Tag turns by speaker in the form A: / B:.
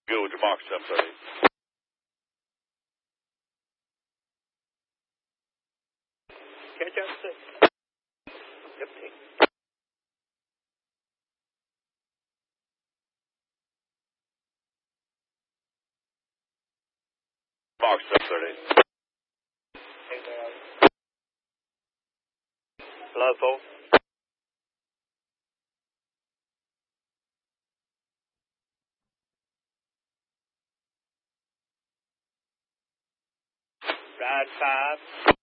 A: Go with your box 730.
B: Catch up 6. Yep, take.
A: Box 730.
B: Level. Ride 5.